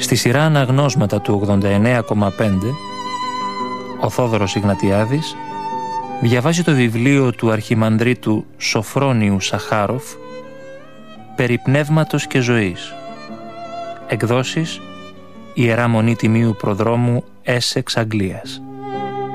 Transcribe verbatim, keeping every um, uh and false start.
Στη σειρά αναγνώσματα του ογδόντα εννέα κόμμα πέντε, ο Θόδωρος Ιγνατιάδης διαβάζει το βιβλίο του αρχιμανδρίτου Σοφρόνιου Σαχάροφ «Περί πνεύματος και ζωής». Εκδόσεις Ιερά Μονή Τιμίου Προδρόμου, Έσεξ, Αγγλίας.